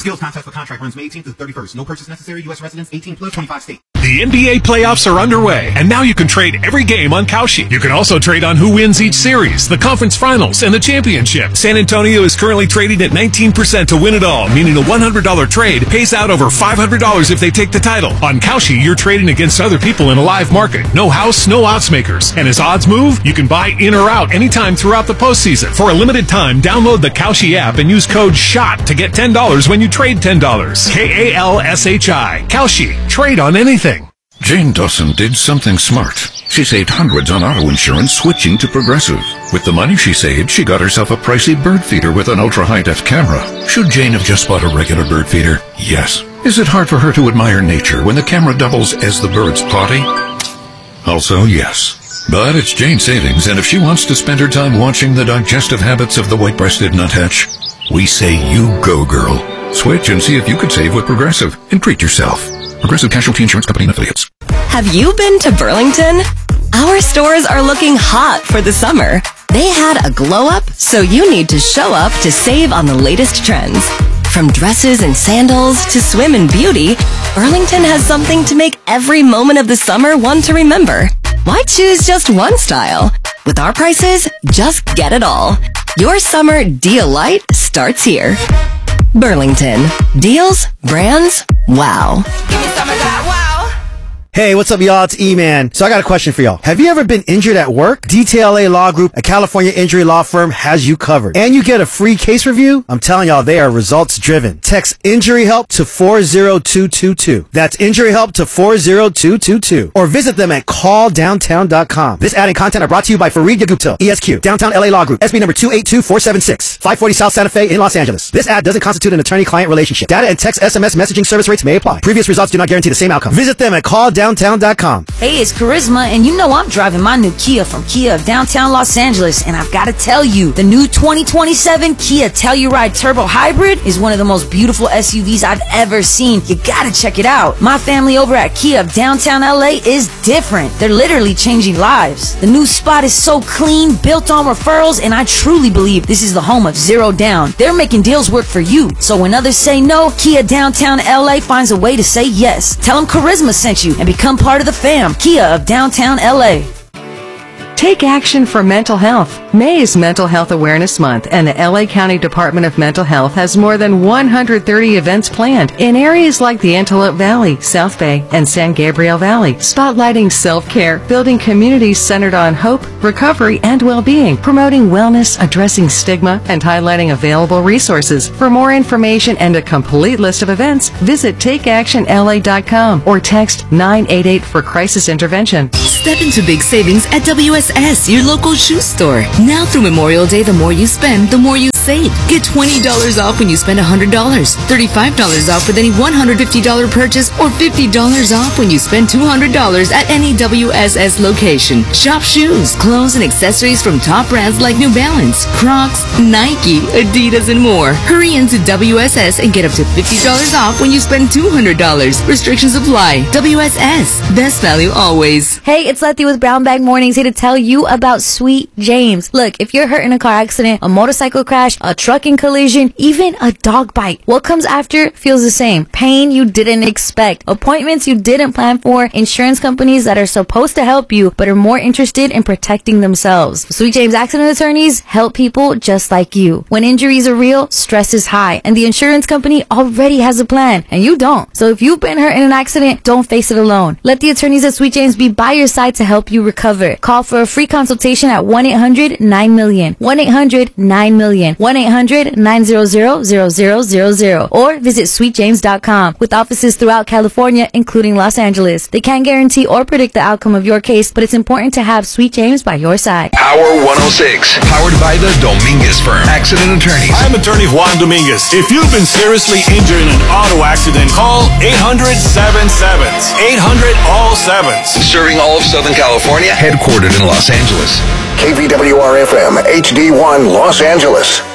Skills contest for contract runs May 18th to the 31st. No purchase necessary. U.S. residents 18 plus 25 state. The NBA playoffs are underway, and now you can trade every game on Kalshi. You can also trade on who wins each series, the conference finals, and the championship. San Antonio is currently trading at 19% to win it all, meaning a $100 trade pays out over $500 if they take the title. On Kalshi, you're trading against other people in a live market. No house, no odds makers. And as odds move, you can buy in or out anytime throughout the postseason. For a limited time, download the Kalshi app and use code SHOT to get $10 when you trade $10. KALSHI. Kalshi. Trade on anything. Jane Dawson did something smart. She saved hundreds on auto insurance switching to Progressive. With the money she saved, she got herself a pricey bird feeder with an ultra-high-def camera. Should Jane have just bought a regular bird feeder? Yes. Is it hard for her to admire nature when the camera doubles as the bird's potty? Also, yes. But it's Jane's savings, and if she wants to spend her time watching the digestive habits of the white-breasted nuthatch, we say you go, girl. Switch and see if you could save with Progressive and treat yourself. Progressive Casualty Insurance Company and Affiliates. Have you been to Burlington? Our stores are looking hot for the summer. They had a glow up, so you need to show up to save on the latest trends. From dresses and sandals to swim and beauty, Burlington has something to make every moment of the summer one to remember. Why choose just one style? With our prices, just get it all. Your summer deal light starts here. Burlington. Deals, brands, wow. Give me some of that wow. Hey, what's up, y'all? It's E-Man. So I got a question for y'all. Have you ever been injured at work? DTLA Law Group, a California injury law firm, has you covered. And you get a free case review? I'm telling y'all, they are results driven. Text Injury Help to 40222. That's Injury Help to 40222. Or visit them at calldowntown.com. This ad and content are brought to you by Fareed Yaguptil, ESQ, Downtown LA Law Group, SB number 282476, 540 South Santa Fe in Los Angeles. This ad doesn't constitute an attorney-client relationship. Data and text SMS messaging service rates may apply. Previous results do not guarantee the same outcome. Visit them at calldowntown.com. Hey, it's Charisma, and you know I'm driving my new Kia from Kia of downtown Los Angeles, and I've got to tell you, the new 2027 Kia Telluride Turbo Hybrid is one of the most beautiful SUVs I've ever seen. You gotta check it out. My family over at Kia of downtown LA is different. They're literally changing lives. The new spot is so clean, built on referrals, and I truly believe this is the home of zero down. They're making deals work for you. So when others say no, Kia downtown LA finds a way to say yes. Tell them Charisma sent you and become part of the fam. Kia of downtown LA. Take action for mental health. May is Mental Health Awareness Month, and the LA County Department of Mental Health has more than 130 events planned in areas like the Antelope Valley, South Bay, and San Gabriel Valley, spotlighting self-care, building communities centered on hope, recovery, and well-being, promoting wellness, addressing stigma, and highlighting available resources. For more information and a complete list of events, visit takeactionla.com or text 988 for crisis intervention. Step into big savings at WSS, your local shoe store. Now through Memorial Day, the more you spend, the more you save. Get $20 off when you spend $100, $35 off with any $150 purchase, or $50 off when you spend $200 at any WSS location. Shop shoes, clothes, and accessories from top brands like New Balance, Crocs, Nike, Adidas, and more. Hurry into WSS and get up to $50 off when you spend $200. Restrictions apply. WSS, best value always. Hey, it's Letty with Brown Bag Mornings here to tell you about Sweet James. Look, if you're hurt in a car accident, a motorcycle crash, a trucking collision, even a dog bite, what comes after feels the same. Pain you didn't expect, appointments you didn't plan for, insurance companies that are supposed to help you but are more interested in protecting themselves. Sweet James Accident Attorneys help people just like you. When injuries are real, stress is high, and the insurance company already has a plan, and you don't. So if you've been hurt in an accident, don't face it alone. Let the attorneys at Sweet James be by your side to help you recover. Call for a free consultation at 1-800-9-MILLION. 1-800-9-MILLION. 1-800-900-0000. Or visit sweetjames.com. With offices throughout California, including Los Angeles. They can't guarantee or predict the outcome of your case, but it's important to have Sweet James by your side. Power 106. Powered by the Dominguez Firm. Accident Attorneys. I'm attorney Juan Dominguez. If you've been seriously injured in an auto accident, call 800-7-7s. 800-ALL-7s. Serving all of Southern California, headquartered in Los Angeles. KVWR-FM, HD1, Los Angeles.